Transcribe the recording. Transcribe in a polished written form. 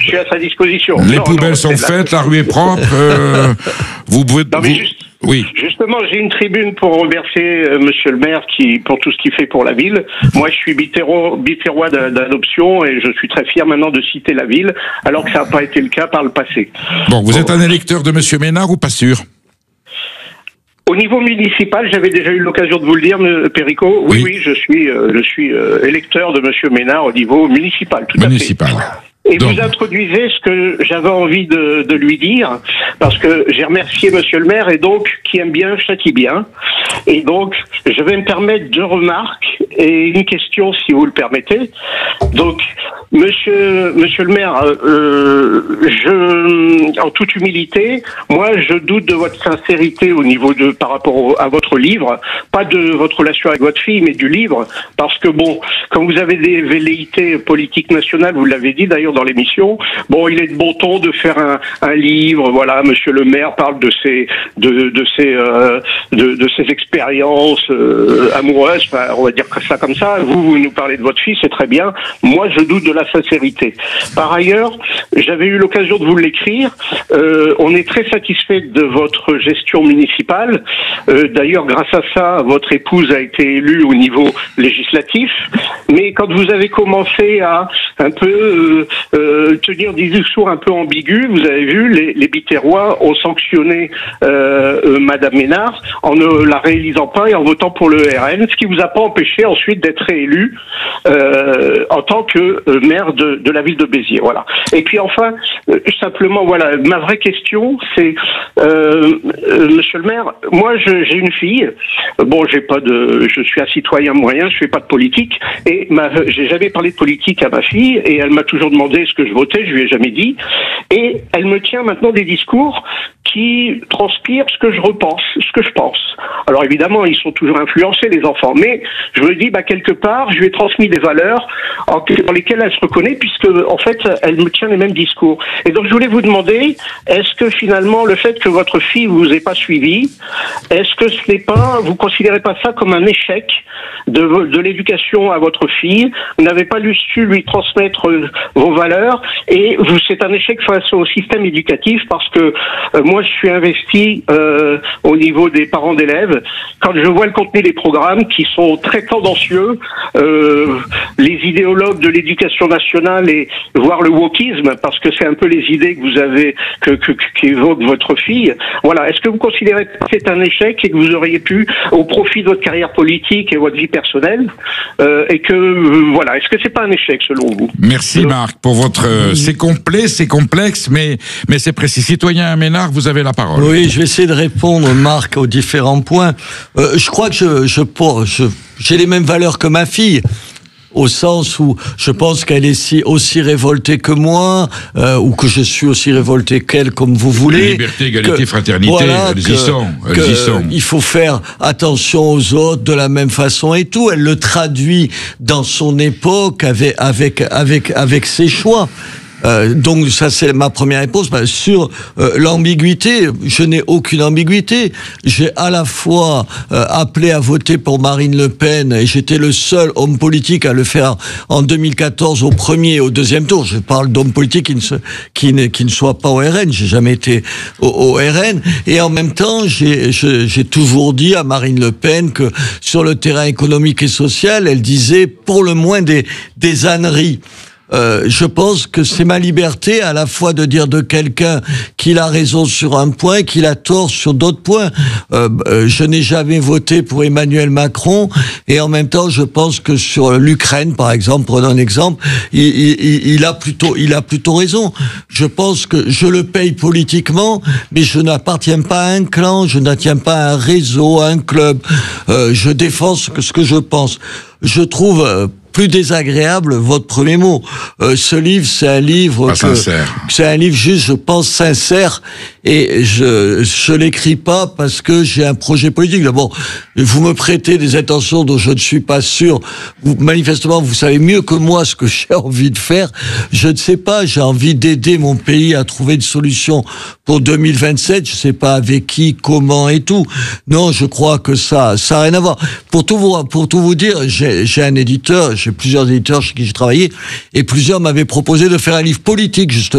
suis à sa disposition. Les poubelles sont faites, la rue est propre. Vous pouvez. Non, mais oui. Justement, j'ai une tribune pour remercier Monsieur le maire pour tout ce qu'il fait pour la ville. Moi, je suis biterrois d'adoption et je suis très fier maintenant de citer la ville, alors que ça n'a pas été le cas par le passé. Bon, vous êtes un électeur de Monsieur Ménard ou pas sûr? Au niveau municipal, j'avais déjà eu l'occasion de vous le dire, Perico. Oui, je suis électeur de Monsieur Ménard au niveau municipal, tout à fait. Et donc, vous introduisez ce que j'avais envie de lui dire, parce que j'ai remercié Monsieur le maire, et donc, qui aime bien, châtie bien. Et donc, je vais me permettre 2 remarques et une question, si vous le permettez. Donc, Monsieur le maire, en toute humilité, moi, je doute de votre sincérité au niveau par rapport à votre livre, pas de votre relation avec votre fille, mais du livre, parce que bon, quand vous avez des velléités politiques nationales, vous l'avez dit d'ailleurs dans l'émission, bon, il est de bon ton de faire un livre, voilà, Monsieur le maire parle de ses expériences amoureuses, enfin, on va dire ça comme ça. Vous nous parlez de votre fille, c'est très bien. Moi, je doute de la sincérité. Par ailleurs, j'avais eu l'occasion de vous l'écrire. On est très satisfait de votre gestion municipale. D'ailleurs, grâce à ça, votre épouse a été élue au niveau législatif. Mais quand vous avez commencé à un peu tenir des discours un peu ambigus, vous avez vu, les Biterrois ont sanctionné Madame Ménard en ne la réalisant pas et en votant pour le RN, ce qui vous a pas empêché ensuite d'être réélu en tant que maire de la ville de Béziers. Voilà. Et puis enfin, simplement, voilà, ma vraie question, c'est Monsieur le maire, moi j'ai une fille. Bon, je suis un citoyen moyen, je fais pas de politique et j'ai jamais parlé de politique à ma fille et elle m'a toujours demandé ce que je votais, je lui ai jamais dit. Et elle me tient maintenant des discours qui transpirent ce que je pense. Alors évidemment, ils sont toujours influencés, les enfants, mais je me dis, quelque part, je lui ai transmis des valeurs dans lesquelles elle se reconnaît, puisque en fait, elle me tient les mêmes discours. Et donc, je voulais vous demander, est-ce que finalement, le fait que votre fille vous ait pas suivi, est-ce que vous considérez pas ça comme un échec de l'éducation à votre fille? Vous n'avez pas su lui transmettre vos valeurs, et c'est un échec face au système éducatif, parce que moi, je suis investi au niveau des parents d'élèves. Quand je vois le contenu des programmes qui sont très tendancieux, les idéologues de l'éducation nationale et voire le wokisme, parce que c'est un peu les idées que vous avez qu'évoque votre fille. Voilà. Est-ce que vous considérez que c'est un échec et que vous auriez pu, au profit de votre carrière politique et votre vie personnelle, et que voilà, est-ce que c'est pas un échec selon vous? Merci Marc pour votre. C'est complet, c'est complexe, mais c'est précis. Citoyen Ménard, vous avez la parole. Oui, je vais essayer de répondre, Marc, aux différents points. Je crois que j'ai les mêmes valeurs que ma fille, au sens où je pense qu'elle est aussi révoltée que moi, ou que je suis aussi révolté qu'elle, comme vous voulez. Liberté, égalité, fraternité, voilà, elles y sont. Il faut faire attention aux autres de la même façon et tout. Elle le traduit dans son époque avec ses choix. Donc ça c'est ma première réponse. Sur l'ambiguïté, je n'ai aucune ambiguïté. J'ai à la fois appelé à voter pour Marine Le Pen, et j'étais le seul homme politique à le faire en 2014 au premier et au deuxième tour. Je parle d'hommes politiques qui ne soient pas au RN. J'ai jamais été au RN. Et en même temps, j'ai toujours dit à Marine Le Pen que sur le terrain économique et social, elle disait pour le moins des âneries. Je pense que c'est ma liberté à la fois de dire de quelqu'un qu'il a raison sur un point, qu'il a tort sur d'autres points. Je n'ai jamais voté pour Emmanuel Macron, et en même temps, je pense que sur l'Ukraine, par exemple, prenons un exemple, il a plutôt raison. Je pense que je le paye politiquement, mais je n'appartiens pas à un clan, je n'appartiens pas à un réseau, à un club. Je défends ce que je pense. Je trouve plus désagréable votre premier mot. Ce livre, c'est un livre c'est un livre juste, je pense, sincère, et je l'écris pas parce que j'ai un projet politique. D'abord, vous me prêtez des intentions dont je ne suis pas sûr. Manifestement, vous savez mieux que moi ce que j'ai envie de faire. Je ne sais pas, j'ai envie d'aider mon pays à trouver une solution pour 2027. Je sais pas avec qui, comment et tout. Non, je crois que ça a rien à voir. Pour tout vous dire, j'ai un éditeur, j'ai plusieurs éditeurs chez qui j'ai travaillé, et plusieurs m'avaient proposé de faire un livre politique, justement.